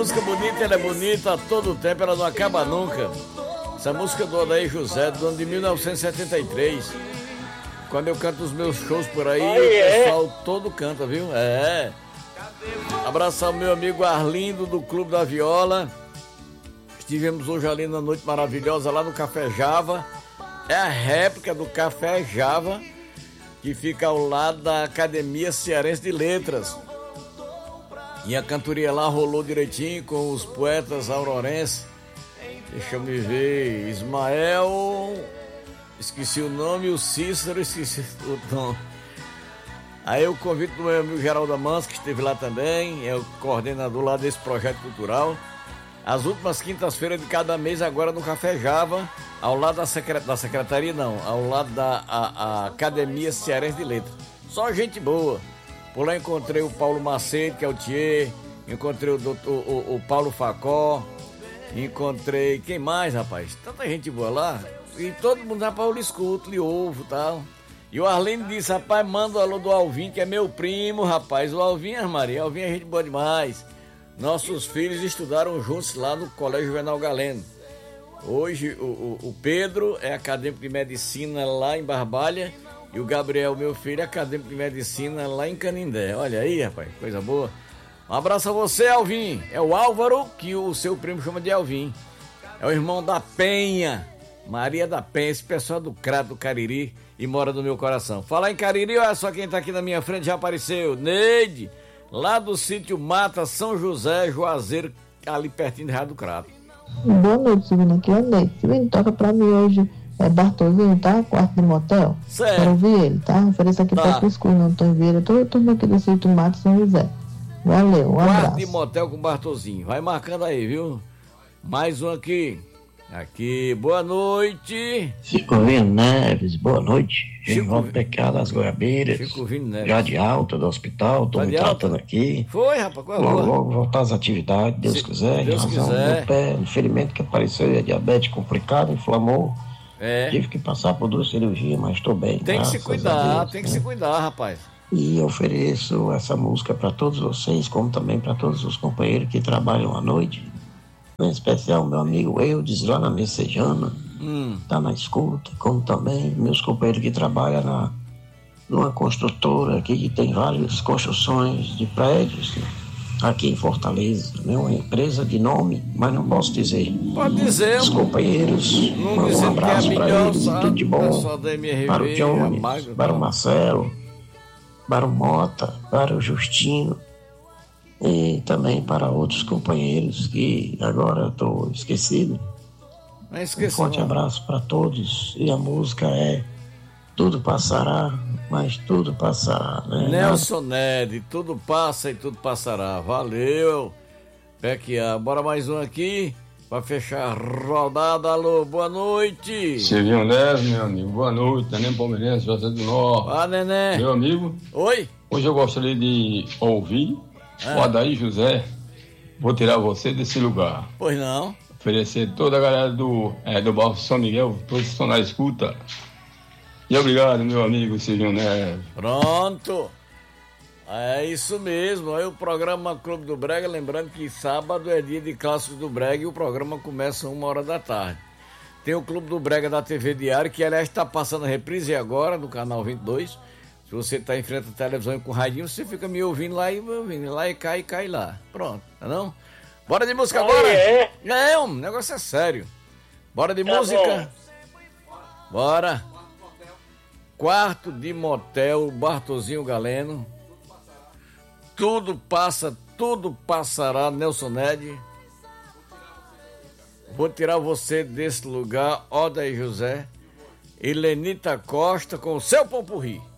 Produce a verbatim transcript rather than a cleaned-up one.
música bonita, ela é bonita a todo tempo, ela não acaba nunca. Essa música do Odair José, do ano de mil novecentos e setenta e três. Quando eu canto os meus shows por aí, oh, o yeah. pessoal todo canta, viu? É. Abraçar o meu amigo Arlindo, do Clube da Viola. Estivemos hoje ali na noite maravilhosa, lá no Café Java. É a réplica do Café Java, que fica ao lado da Academia Cearense de Letras. E a cantoria lá rolou direitinho com os poetas aurorenses. Deixa eu me ver. Ismael, esqueci o nome, o Cícero, esqueci o nome. Aí eu convido o meu amigo Geraldo Amans, que esteve lá também, é o coordenador lá desse projeto cultural. As últimas quintas-feiras de cada mês, agora no Café Java, ao lado da, secret... da secretaria, não, ao lado da a, a Academia Cearense de Letras. Só gente boa. Por lá encontrei o Paulo Macedo, que é o Thier, encontrei o, doutor, o, o Paulo Facó, encontrei, quem mais, rapaz? Tanta gente boa lá, e todo mundo, rapaz, eu lhe escuto, lhe ouvo e tal. E o Arlindo disse, rapaz, manda o alô do Alvin, que é meu primo, rapaz. O Alvin, Maria, Alvin é gente boa demais. Nossos filhos estudaram juntos lá no Colégio Juvenal Galeno. Hoje o, o, o Pedro é acadêmico de medicina lá em Barbalha e o Gabriel, meu filho, é acadêmico de medicina lá em Canindé. Olha aí, rapaz, coisa boa. Um abraço a você, Alvin. É o Álvaro, que o seu primo chama de Alvin. É o irmão da Penha, Maria da Penha, esse pessoal do Crato do Cariri e mora no meu coração. Falar em Cariri, olha só quem tá aqui na minha frente, já apareceu, Neide, lá do sítio Mata São José, Juazeiro, ali pertinho de Rádio do Crato. Boa noite, Silvino, aqui é o Neide. Silvino, toca pra mim hoje, é Bartolzinho, tá? Quarto de motel. Certo. Quero ouvir ele, tá? Ofereço aqui tá. pra Cuscuz, não tô Vieira, todo turno aqui do sítio Mata São José. Valeu, um abraço. Quarto de motel com Bartolzinho, vai marcando aí, viu? Mais um aqui. Aqui, boa noite. Chico Neves, boa noite. Chico Pecado das Goiabeiras. Chico Neves. Já de alta do hospital, tô me tratando aqui. Foi, rapaz, qual é? Logo, logo voltar às atividades, Deus Se, quiser. Deus razão quiser. do pé, um ferimento que apareceu, é diabetes complicado, inflamou. É. Tive que passar por duas cirurgias, mas estou bem. Tem que se cuidar, Deus, tem né? que se cuidar, rapaz. E eu ofereço essa música para todos vocês, como também para todos os companheiros que trabalham à noite. Em especial meu amigo Eudes, lá na Messejana, hum. tá na escuta, como também meus companheiros que trabalham na, numa construtora aqui, que tem várias construções de prédios, aqui em Fortaleza, né? Uma empresa de nome, mas não posso dizer. Pode dizer. Os companheiros, um abraço é para eles, tudo de bom, para o Jones, para o Marcelo, para o Mota, para o Justino, e também para outros companheiros que agora estou esquecido. Um forte abraço para todos. E a música é Tudo Passará, mas tudo passará, né? Nelson Ned, tudo passa e tudo passará. Valeu. Pequia, bora mais um aqui para fechar a rodada. Alô, boa noite. Silvio Neves, meu amigo, boa noite. Neném Palmeirense, José do Norte. Ah, Neném. Meu amigo. Oi. Hoje eu gostaria de ouvir É. o Odair José. Vou tirar você desse lugar. Pois não. Oferecer toda a galera do, é, do bairro São Miguel, todos estão na escuta. E obrigado, meu amigo Silvio Neves. Pronto. É isso mesmo. Aí o programa Clube do Brega, lembrando que sábado é dia de clássicos do Brega e o programa começa uma hora da tarde. Tem o Clube do Brega da T V Diário, que aliás está passando a reprise agora no canal vinte e dois. Se você está em frente à televisão com o radinho, você fica me ouvindo lá e me ouvindo lá e cai e cai lá. Pronto, tá não? Bora de música agora? É, é um negócio é sério. Bora de tá música? Bom. Bora. Quarto de motel, Bartolzinho Galeno. Tudo passa, tudo passará, Nelson Ned. Vou tirar você desse lugar, Odair José. Helenita Costa com o seu Popurrí.